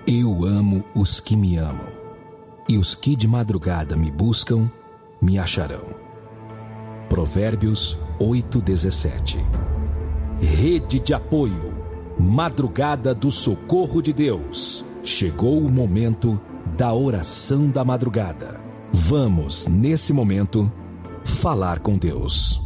Eu amo os que me amam, e os que de madrugada me buscam, me acharão. Provérbios 8:17. Rede de apoio, madrugada do socorro de Deus. Chegou o momento da oração da madrugada. Vamos, nesse momento, falar com Deus.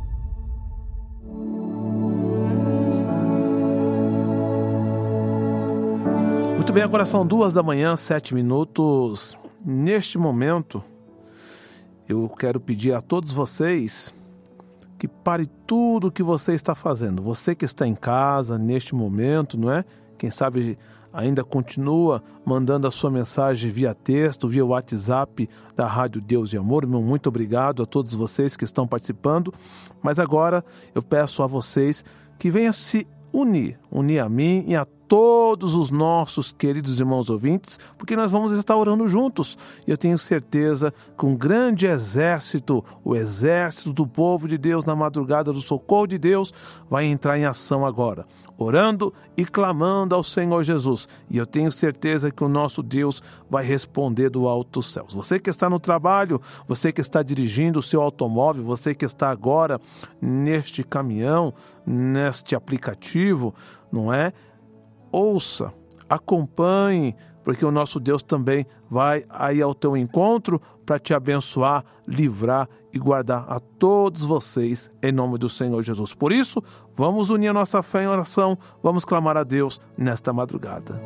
Muito bem, agora são 2h, 7 minutos. Neste momento, eu quero pedir a todos vocês que pare tudo o que você está fazendo. Você que está em casa neste momento, não é? Quem sabe ainda continua mandando a sua mensagem via texto, via WhatsApp da Rádio Deus e Amor. Meu muito obrigado a todos vocês que estão participando. Mas agora eu peço a vocês que venham se unir a mim e a todos os nossos queridos irmãos ouvintes, porque nós vamos estar orando juntos. E eu tenho certeza que um grande exército, o exército do povo de Deus na madrugada do socorro de Deus, vai entrar em ação agora, orando e clamando ao Senhor Jesus. E eu tenho certeza que o nosso Deus vai responder do alto dos céus. Você que está no trabalho, você que está dirigindo o seu automóvel, você que está agora neste caminhão, neste aplicativo, não é? Ouça, acompanhe, porque o nosso Deus também vai aí ao teu encontro para te abençoar, livrar e guardar a todos vocês em nome do Senhor Jesus. Por isso, vamos unir a nossa fé em oração, vamos clamar a Deus nesta madrugada.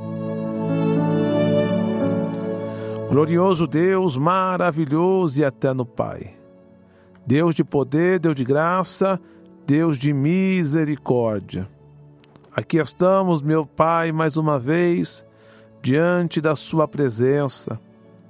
Glorioso Deus, maravilhoso e eterno Pai, Deus de poder, Deus de graça, Deus de misericórdia. Aqui estamos, meu Pai, mais uma vez, diante da sua presença,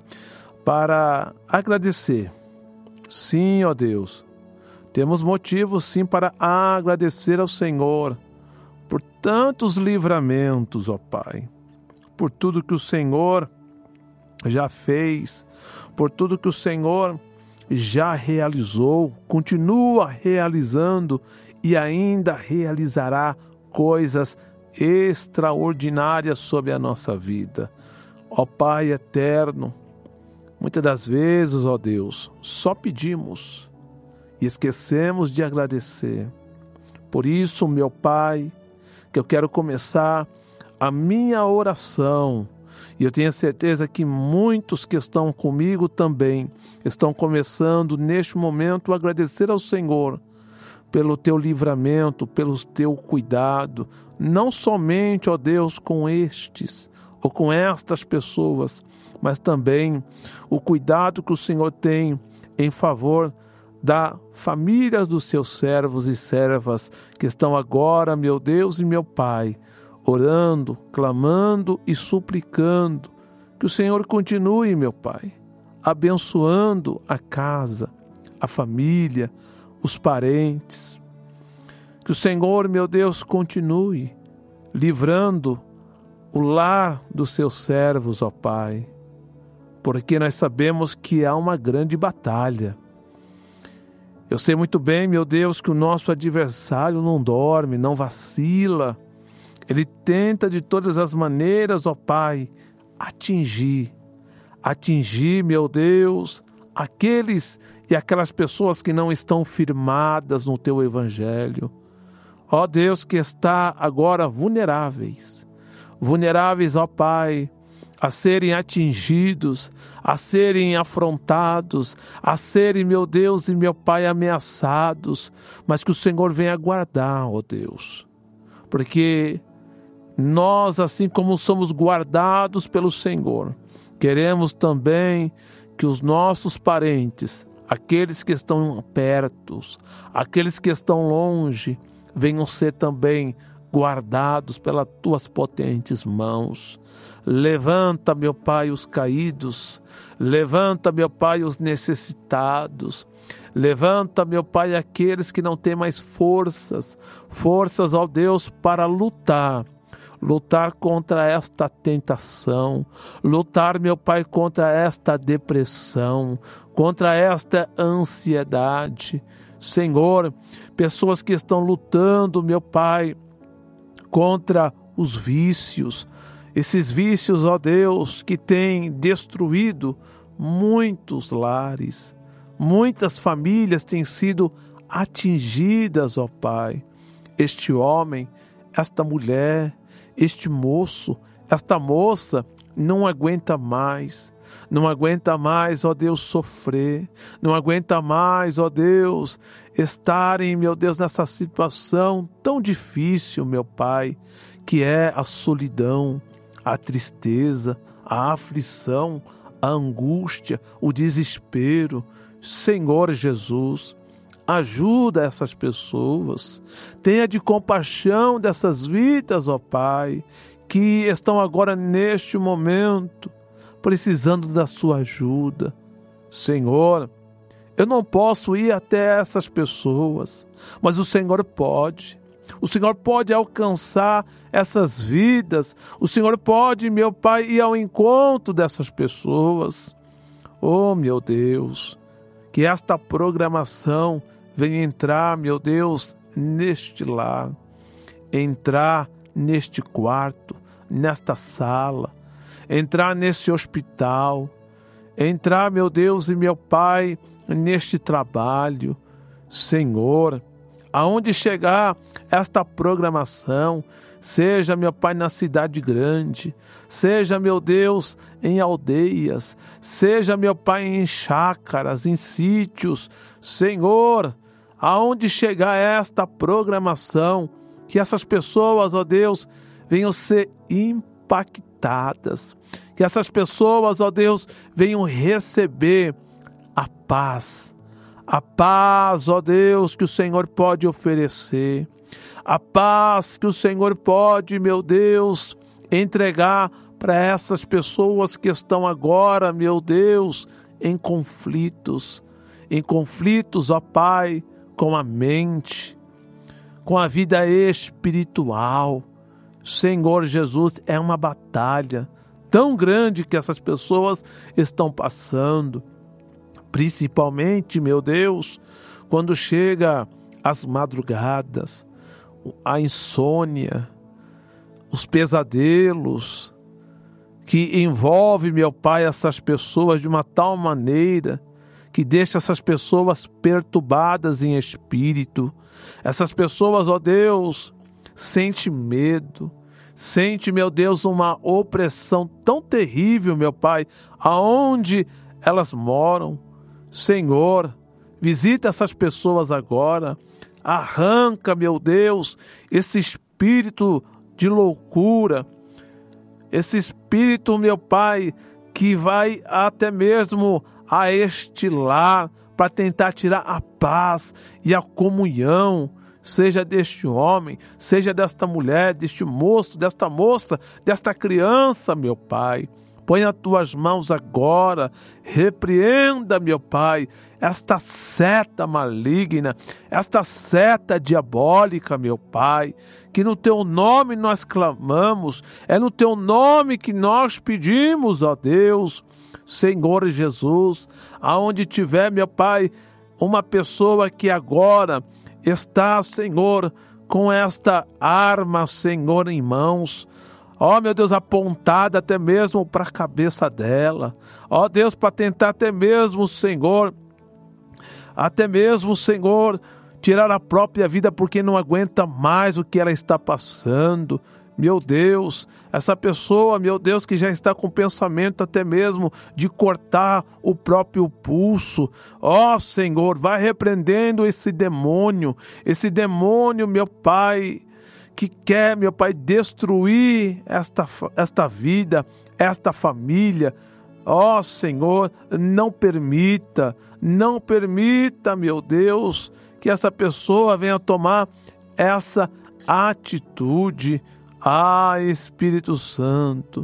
para agradecer. Sim, ó Deus, temos motivos sim para agradecer ao Senhor por tantos livramentos, ó Pai, por tudo que o Senhor já fez, por tudo que o Senhor já realizou, continua realizando e ainda realizará coisas extraordinárias sobre a nossa vida. Ó Pai eterno, muitas das vezes, ó Deus, só pedimos e esquecemos de agradecer. Por isso, meu Pai, que eu quero começar a minha oração, e eu tenho certeza que muitos que estão comigo também estão começando neste momento a agradecer ao Senhor pelo teu livramento, pelo teu cuidado, não somente, ó Deus, com estes ou com estas pessoas, mas também o cuidado que o Senhor tem em favor da família dos seus servos e servas que estão agora, meu Deus e meu Pai, orando, clamando e suplicando que o Senhor continue, meu Pai, abençoando a casa, a família, os parentes. Que o Senhor, meu Deus, continue livrando o lar dos seus servos, ó Pai, porque nós sabemos que há uma grande batalha. Eu sei muito bem, meu Deus, que o nosso adversário não dorme, não vacila. Ele tenta de todas as maneiras, ó Pai, atingir, meu Deus, aqueles e aquelas pessoas que não estão firmadas no teu evangelho. Ó Deus, que está agora vulneráveis, ó Pai, a serem atingidos, a serem afrontados, a serem, meu Deus e meu Pai, ameaçados, mas que o Senhor venha guardar, ó Deus, porque nós, assim como somos guardados pelo Senhor, queremos também que os nossos parentes, aqueles que estão perto, aqueles que estão longe, venham ser também guardados pelas tuas potentes mãos. Levanta, meu Pai, os caídos, levanta, meu Pai, os necessitados, levanta, meu Pai, aqueles que não têm mais forças, ó Deus, para lutar contra esta tentação, lutar, meu Pai, contra esta depressão, contra esta ansiedade. Senhor, pessoas que estão lutando, meu Pai, contra os vícios. esses vícios, ó Deus, que têm destruído muitos lares, muitas famílias têm sido atingidas, ó Pai. Este homem, esta mulher, este moço, esta moça não aguenta mais, ó Deus, sofrer, não aguenta mais, ó Deus, estarem, meu Deus, nessa situação tão difícil, meu Pai, que é a solidão, a tristeza, a aflição, a angústia, o desespero. Senhor Jesus, ajuda essas pessoas, tenha de compaixão dessas vidas, ó Pai, que estão agora neste momento precisando da sua ajuda. Senhor, eu não posso ir até essas pessoas, mas o Senhor pode. O Senhor pode alcançar essas vidas. O Senhor pode, meu Pai, ir ao encontro dessas pessoas. Oh, meu Deus, que esta programação venha entrar, meu Deus, neste lar, entrar neste quarto, nesta sala, entrar nesse hospital, entrar, meu Deus e meu Pai, neste trabalho. Senhor, aonde chegar esta programação, seja, meu Pai, na cidade grande, seja, meu Deus, em aldeias, seja, meu Pai, em chácaras, em sítios, Senhor, aonde chegar esta programação, que essas pessoas, ó Deus, venham ser impactadas, que essas pessoas, ó Deus, venham receber a paz, ó Deus, que o Senhor pode oferecer, a paz que o Senhor pode, meu Deus, entregar para essas pessoas que estão agora, meu Deus, em conflitos, ó Pai, com a mente, com a vida espiritual. Senhor Jesus, é uma batalha tão grande que essas pessoas estão passando, principalmente, meu Deus, quando chega as madrugadas, a insônia, os pesadelos que envolve, meu Pai, essas pessoas de uma tal maneira que deixa essas pessoas perturbadas em espírito. Essas pessoas, ó Deus, sente medo, sente, meu Deus, uma opressão tão terrível, meu Pai, aonde elas moram. Senhor, visita essas pessoas agora, arranca, meu Deus, esse espírito de loucura, esse espírito, meu Pai, que vai até mesmo a este lar para tentar tirar a paz e a comunhão, seja deste homem, seja desta mulher, deste moço, desta moça, desta criança, meu Pai. Põe as tuas mãos agora, repreenda, meu Pai, esta seta maligna, esta seta diabólica, meu Pai, que no teu nome nós clamamos, é no teu nome que nós pedimos, ó Deus. Senhor Jesus, aonde tiver, meu Pai, uma pessoa que agora está, Senhor, com esta arma, Senhor, em mãos, ó meu Deus, apontada até mesmo para a cabeça dela, ó Deus, para tentar até mesmo, Senhor, tirar a própria vida porque não aguenta mais o que ela está passando. Meu Deus, essa pessoa, meu Deus, que já está com pensamento até mesmo de cortar o próprio pulso. Ó Senhor, vai repreendendo esse demônio, meu Pai, que quer, meu Pai, destruir esta vida, esta família. Ó Senhor, não permita, meu Deus, que essa pessoa venha tomar essa atitude. Ah, Espírito Santo,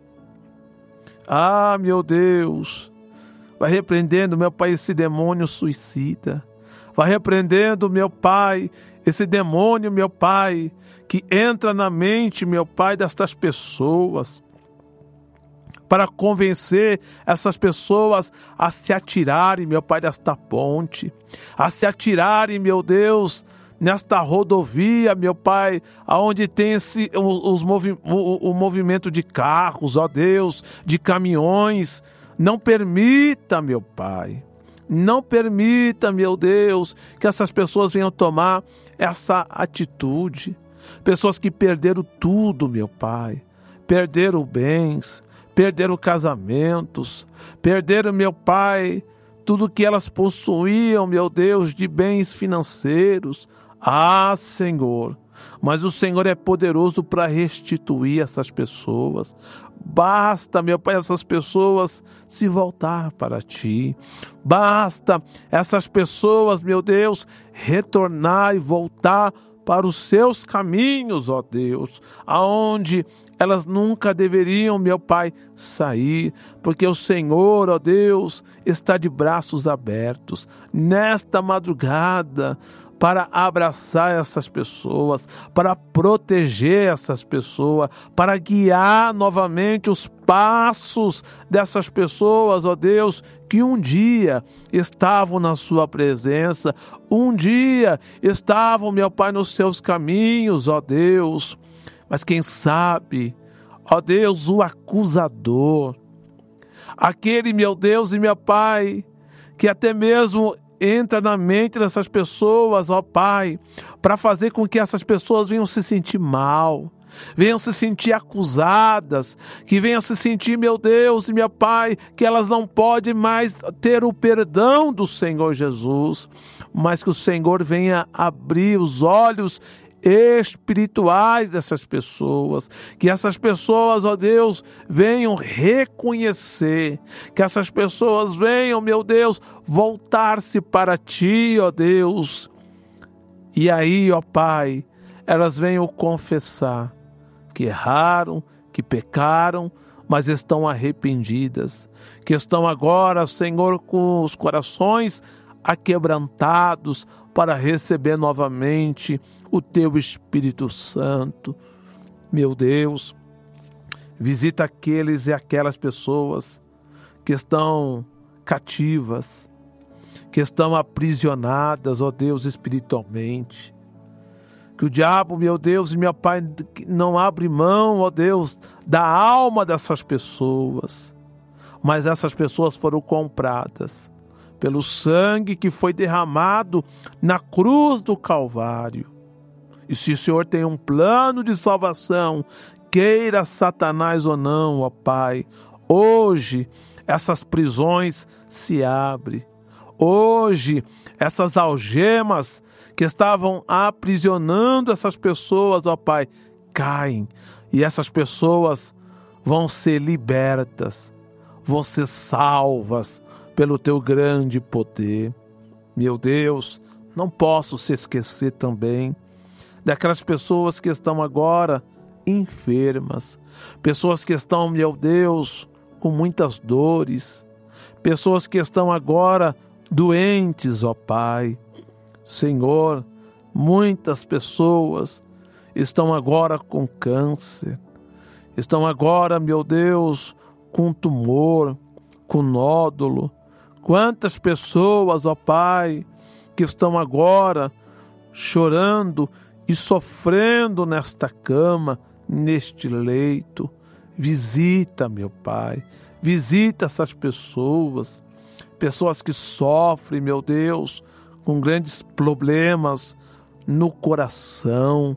ah, meu Deus, vai repreendendo, meu Pai, esse demônio suicida, vai repreendendo, meu Pai, esse demônio, meu Pai, que entra na mente, meu Pai, destas pessoas, para convencer essas pessoas a se atirarem, meu Pai, desta ponte, a se atirarem, meu Deus, nesta rodovia, meu Pai, aonde tem o movimento de carros, ó Deus, de caminhões. Não permita, meu Pai, não permita, meu Deus, que essas pessoas venham tomar essa atitude. Pessoas que perderam tudo, meu Pai, perderam bens, perderam casamentos, perderam, meu Pai, tudo que elas possuíam, meu Deus, de bens financeiros. Ah, Senhor, mas o Senhor é poderoso para restituir essas pessoas. Basta, meu Pai, essas pessoas se voltar para Ti. Basta essas pessoas, meu Deus, retornar e voltar para os seus caminhos, ó Deus, aonde elas nunca deveriam, meu Pai, sair, porque o Senhor, ó Deus, está de braços abertos nesta madrugada para abraçar essas pessoas, para proteger essas pessoas, para guiar novamente os passos dessas pessoas, ó Deus, que um dia estavam na sua presença, um dia estavam, meu Pai, nos seus caminhos, ó Deus. Mas quem sabe, ó Deus, o acusador, aquele, meu Deus e meu Pai, que até mesmo entra na mente dessas pessoas, ó Pai, para fazer com que essas pessoas venham se sentir mal, venham se sentir acusadas, que venham se sentir, meu Deus e meu Pai, que elas não podem mais ter o perdão do Senhor Jesus, mas que o Senhor venha abrir os olhos espirituais dessas pessoas, que essas pessoas, ó Deus, venham reconhecer, que essas pessoas venham, meu Deus, voltar-se para Ti, ó Deus, e aí, ó Pai, elas venham confessar que erraram, que pecaram, mas estão arrependidas, que estão agora, Senhor, com os corações aquebrantados para receber novamente o Teu Espírito Santo. Meu Deus, visita aqueles e aquelas pessoas que estão cativas, que estão aprisionadas, ó Deus, espiritualmente. Que o diabo, meu Deus e meu Pai, não abre mão, ó Deus, da alma dessas pessoas. Mas essas pessoas foram compradas pelo sangue que foi derramado na cruz do Calvário. E se o Senhor tem um plano de salvação, queira Satanás ou não, ó Pai, hoje essas prisões se abrem. Hoje essas algemas que estavam aprisionando essas pessoas, ó Pai, caem. E essas pessoas vão ser libertas, vão ser salvas pelo Teu grande poder. Meu Deus, não posso se esquecer também daquelas pessoas que estão agora enfermas, pessoas que estão, meu Deus, com muitas dores, pessoas que estão agora doentes, ó Pai. Senhor, muitas pessoas estão agora com câncer, estão agora, meu Deus, com tumor, com nódulo. Quantas pessoas, ó Pai, que estão agora chorando e sofrendo nesta cama, neste leito. Visita, meu Pai, visita essas pessoas, pessoas que sofrem, meu Deus, com grandes problemas no coração.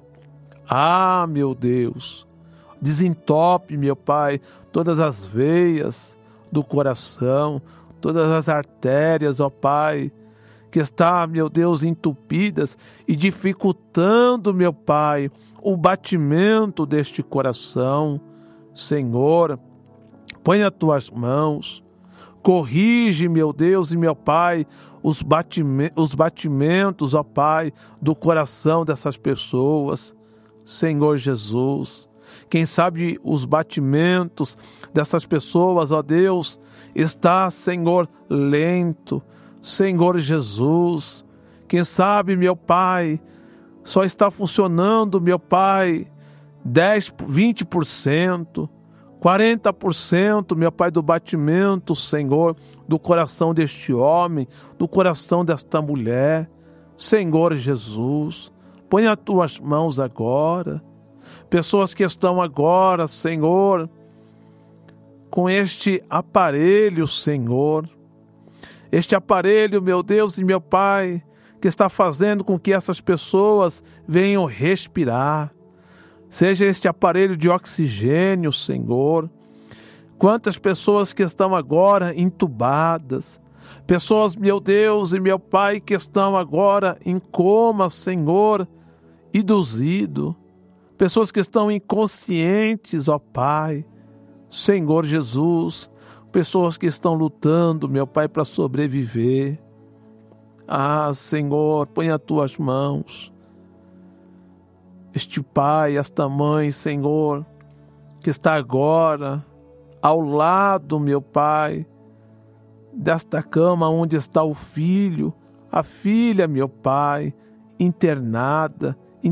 Ah, meu Deus, desentope, meu Pai, todas as veias do coração, todas as artérias, ó Pai, que está, meu Deus, entupidas e dificultando, meu Pai, o batimento deste coração. Senhor, põe as Tuas mãos, corrige, meu Deus e meu Pai, os batimentos, ó Pai, do coração dessas pessoas. Senhor Jesus, quem sabe os batimentos dessas pessoas, ó Deus, está, Senhor, lento. Senhor Jesus, quem sabe, meu Pai, só está funcionando, meu Pai, 10%, 20%, 40%, meu Pai, do batimento, Senhor, do coração deste homem, do coração desta mulher. Senhor Jesus, põe as tuas mãos agora. Pessoas que estão agora, Senhor, com este aparelho, Senhor. Este aparelho, meu Deus e meu Pai, que está fazendo com que essas pessoas venham respirar. Seja este aparelho de oxigênio, Senhor. Quantas pessoas que estão agora entubadas. Pessoas, meu Deus e meu Pai, que estão agora em coma, Senhor, induzido. Pessoas que estão inconscientes, ó Pai. Senhor Jesus, pessoas que estão lutando, meu Pai, para sobreviver. Ah, Senhor, põe as tuas mãos. Este pai, esta mãe, Senhor, que está agora ao lado, meu Pai, desta cama onde está o filho, a filha, meu Pai, internado.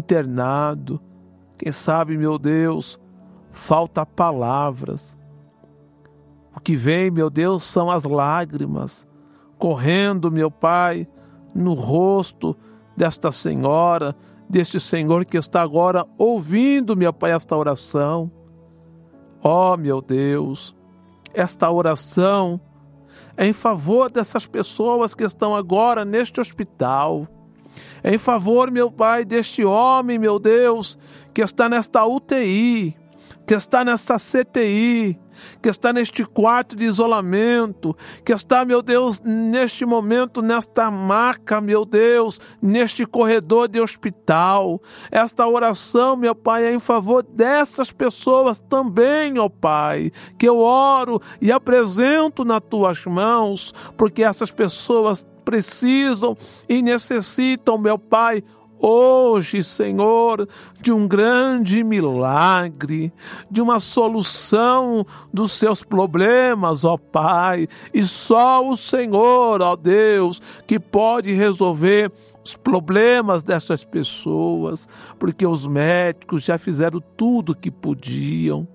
Quem sabe, meu Deus, falta palavras. O que vem, meu Deus, são as lágrimas correndo, meu Pai, no rosto desta senhora, deste Senhor que está agora ouvindo, meu Pai, esta oração. Ó, meu Deus, esta oração é em favor dessas pessoas que estão agora neste hospital. É em favor, meu Pai, deste homem, meu Deus, que está nesta UTI, que está nesta CTI, que está neste quarto de isolamento, que está, meu Deus, neste momento, nesta maca, meu Deus, neste corredor de hospital. Esta oração, meu Pai, é em favor dessas pessoas também, ó Pai, que eu oro e apresento nas tuas mãos, porque essas pessoas precisam e necessitam, meu Pai, hoje, Senhor, de um grande milagre, de uma solução dos seus problemas, ó Pai. E só o Senhor, ó Deus, que pode resolver os problemas dessas pessoas, porque os médicos já fizeram tudo o que podiam.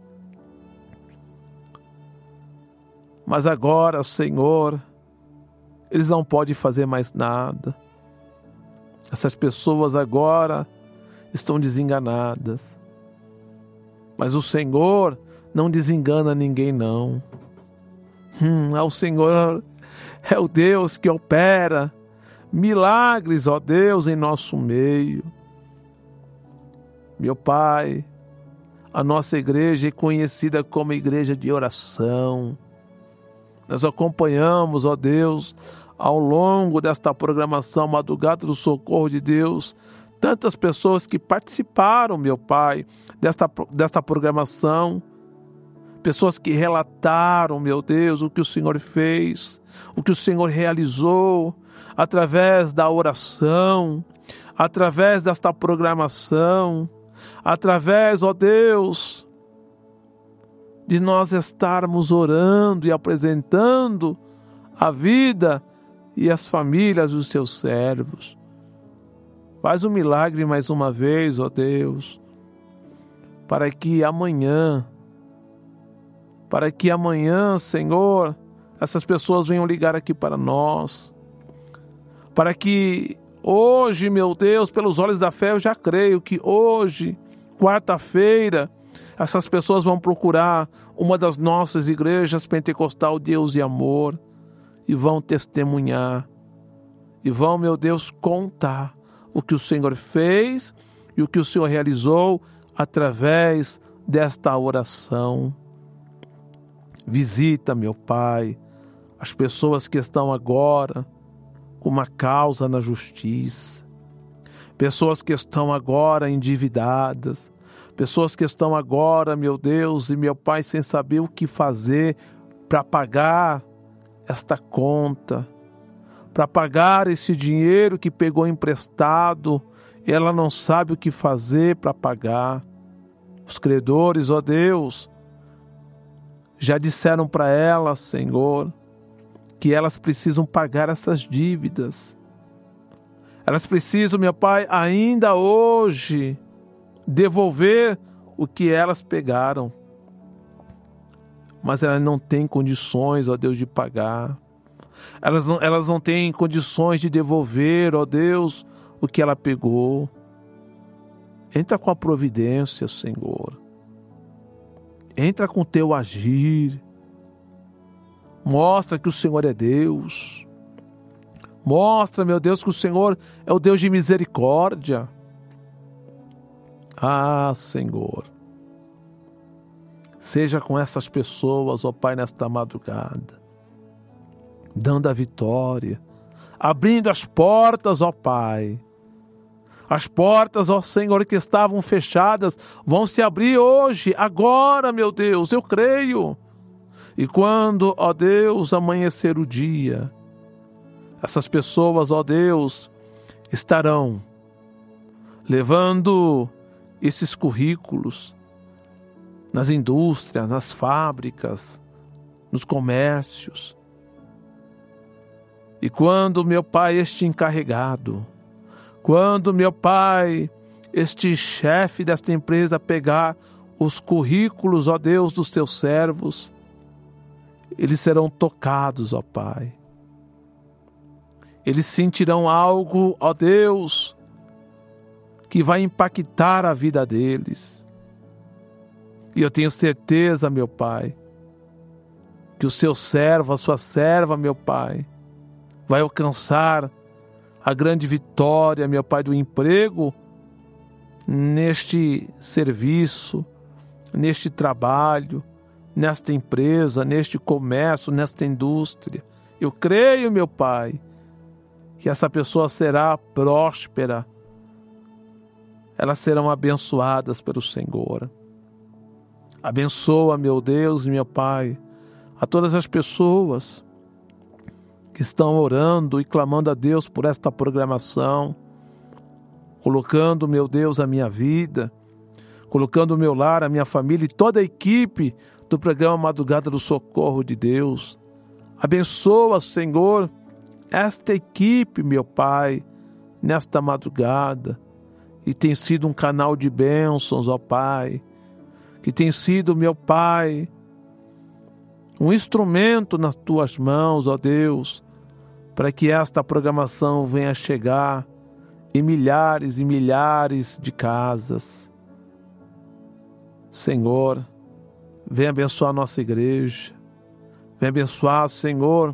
Mas agora, Senhor, eles não podem fazer mais nada. Essas pessoas agora estão desenganadas. Mas o Senhor não desengana ninguém, não. O Senhor é o Deus que opera milagres, ó Deus, em nosso meio. Meu Pai, a nossa igreja é conhecida como igreja de oração. Nós acompanhamos, ó Deus, ao longo desta programação Madrugada do Socorro de Deus, tantas pessoas que participaram, meu Pai, desta programação, pessoas que relataram, meu Deus, o que o Senhor fez, o que o Senhor realizou, através da oração, através desta programação, através, ó Deus, de nós estarmos orando e apresentando a vida e as famílias dos seus servos. Faz um milagre mais uma vez, ó Deus, para que amanhã, Senhor, essas pessoas venham ligar aqui para nós, para que hoje, meu Deus, pelos olhos da fé, eu já creio que hoje, quarta-feira, essas pessoas vão procurar uma das nossas igrejas pentecostal Deus e Amor, e vão testemunhar, e vão, meu Deus, contar o que o Senhor fez e o que o Senhor realizou através desta oração. Visita, meu Pai, as pessoas que estão agora com uma causa na justiça, pessoas que estão agora endividadas, pessoas que estão agora, meu Deus e meu Pai, sem saber o que fazer para pagar esta conta, para pagar esse dinheiro que pegou emprestado, ela não sabe o que fazer para pagar. Os credores, ó Deus, já disseram para ela, Senhor, que elas precisam pagar essas dívidas. Elas precisam, meu Pai, ainda hoje, devolver o que elas pegaram. Mas elas não têm condições, ó Deus, de pagar. Elas não têm condições de devolver, ó Deus, o que ela pegou. Entra com a providência, Senhor. Entra com o teu agir. Mostra que o Senhor é Deus. Mostra, meu Deus, que o Senhor é o Deus de misericórdia. Ah, Senhor. Seja com essas pessoas, ó Pai, nesta madrugada. Dando a vitória. Abrindo as portas, ó Pai. As portas, ó Senhor, que estavam fechadas, vão se abrir hoje, agora, meu Deus, eu creio. E quando, ó Deus, amanhecer o dia, essas pessoas, ó Deus, estarão levando esses currículos nas indústrias, nas fábricas, nos comércios. E quando, meu Pai, este encarregado, quando, meu Pai, este chefe desta empresa pegar os currículos, ó Deus, dos teus servos, eles serão tocados, ó Pai. Eles sentirão algo, ó Deus, que vai impactar a vida deles. E eu tenho certeza, meu Pai, que o seu servo, a sua serva, meu Pai, vai alcançar a grande vitória, meu Pai, do emprego neste serviço, neste trabalho, nesta empresa, neste comércio, nesta indústria. Eu creio, meu Pai, que essa pessoa será próspera. Elas serão abençoadas pelo Senhor. Abençoa, meu Deus e meu Pai, a todas as pessoas que estão orando e clamando a Deus por esta programação, colocando, meu Deus, a minha vida, colocando o meu lar, a minha família e toda a equipe do programa Madrugada do Socorro de Deus. Abençoa, Senhor, esta equipe, meu Pai, nesta madrugada, e tem sido um canal de bênçãos, ó Pai, que tem sido, meu Pai, um instrumento nas tuas mãos, ó Deus, para que esta programação venha chegar em milhares e milhares de casas. Senhor, vem abençoar a nossa igreja, vem abençoar, Senhor,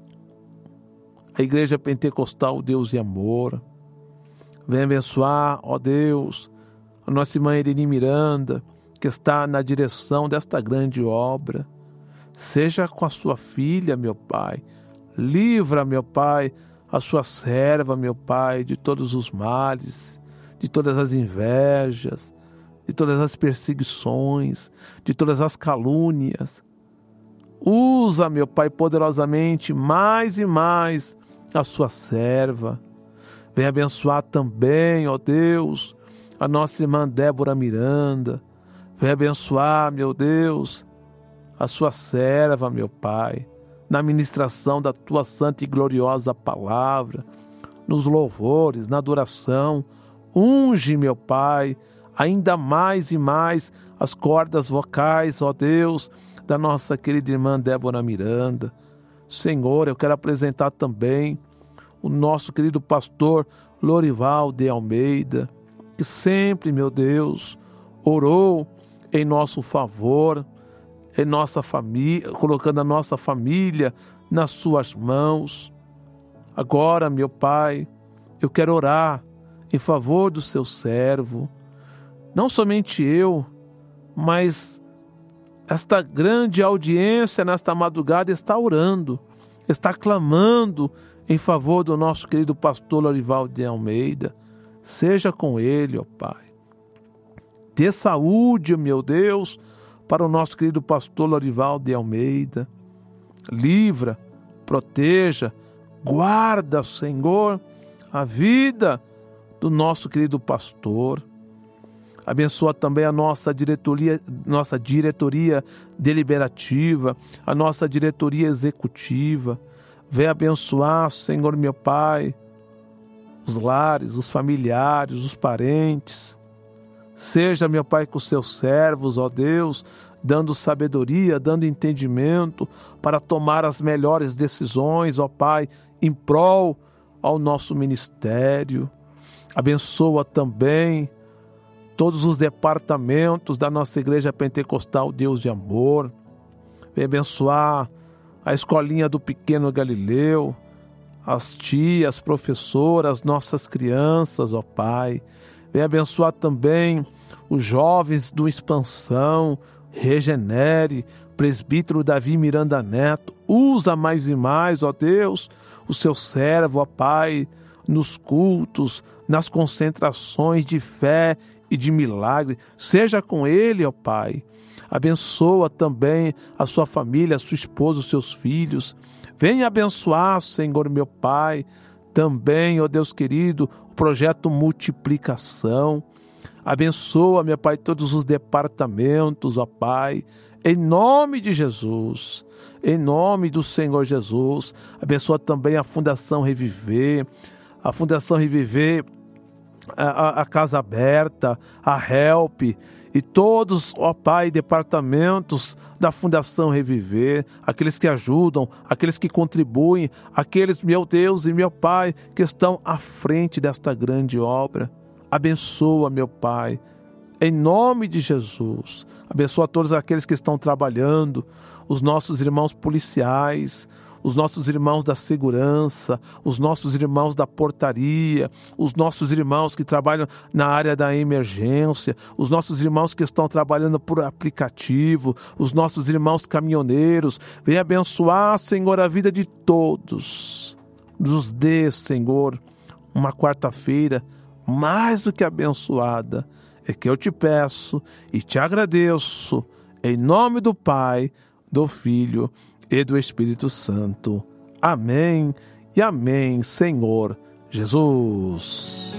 a Igreja Pentecostal Deus e Amor. Vem abençoar, ó Deus, a nossa irmã Irene Miranda, que está na direção desta grande obra. Seja com a sua filha, meu Pai. Livra, meu Pai, a sua serva, meu Pai, de todos os males, de todas as invejas, de todas as perseguições, de todas as calúnias. Usa, meu Pai, poderosamente mais e mais a sua serva. Vem abençoar também, ó Deus, a nossa irmã Débora Miranda. Vem abençoar, meu Deus, a sua serva, meu Pai, na ministração da tua santa e gloriosa palavra, nos louvores, na adoração. Unge, meu Pai, ainda mais e mais as cordas vocais, ó Deus, da nossa querida irmã Débora Miranda. Senhor, eu quero apresentar também o nosso querido pastor Lorival de Almeida, que sempre, meu Deus, orou em nosso favor, em nossa família, colocando a nossa família nas suas mãos. Agora, meu Pai, eu quero orar em favor do seu servo. Não somente eu, mas esta grande audiência nesta madrugada está orando, está clamando em favor do nosso querido pastor Lorival de Almeida. Seja com ele, ó Pai. Dê saúde, meu Deus, para o nosso querido pastor Lorival de Almeida. Livra, proteja, guarda, Senhor, a vida do nosso querido pastor. Abençoa também a nossa diretoria deliberativa, a nossa diretoria executiva. Vem abençoar, Senhor, meu Pai, os lares, os familiares, os parentes. Seja, meu Pai, com os seus servos, ó Deus, dando sabedoria, dando entendimento para tomar as melhores decisões, ó Pai, em prol ao nosso ministério. Abençoa também todos os departamentos da nossa Igreja Pentecostal Deus de Amor. Vem abençoar a escolinha do pequeno Galileu, as tias, professoras, nossas crianças, ó Pai. Vem abençoar também os jovens do Expansão, Regenere, presbítero Davi Miranda Neto. Usa mais e mais, ó Deus, o seu servo, ó Pai, nos cultos, nas concentrações de fé e de milagre. Seja com ele, ó Pai. Abençoa também a sua família, a sua esposa, os seus filhos. Venha abençoar, Senhor meu Pai, também, ó Deus querido, o projeto Multiplicação. Abençoa, meu Pai, todos os departamentos, ó Pai, em nome de Jesus, em nome do Senhor Jesus. Abençoa também a Fundação Reviver, a Casa Aberta, a Help e todos, ó Pai, departamentos da Fundação Reviver, aqueles que ajudam, aqueles que contribuem, aqueles, meu Deus e meu Pai, que estão à frente desta grande obra. Abençoa, meu Pai, em nome de Jesus. Abençoa todos aqueles que estão trabalhando, os nossos irmãos policiais, os nossos irmãos da segurança, os nossos irmãos da portaria, os nossos irmãos que trabalham na área da emergência, os nossos irmãos que estão trabalhando por aplicativo, os nossos irmãos caminhoneiros. Vem abençoar, Senhor, a vida de todos. Nos dê, Senhor, uma quarta-feira mais do que abençoada. É que eu te peço e te agradeço, em nome do Pai, do Filho e do Espírito Santo. Amém e amém, Senhor Jesus.